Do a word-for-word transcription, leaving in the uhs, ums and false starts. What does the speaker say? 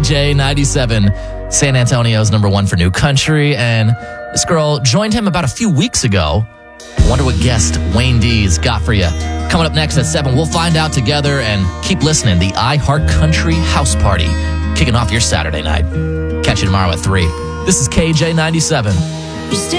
J ninety-seven, San Antonio's number one for new country. And this girl joined him about a few weeks ago. I wonder what guest Wayne D's got for you. Coming up next at seven, we'll find out together, and keep listening. The iHeart Country House Party kicking off your Saturday night. Catch you tomorrow at three. This is K J ninety-seven.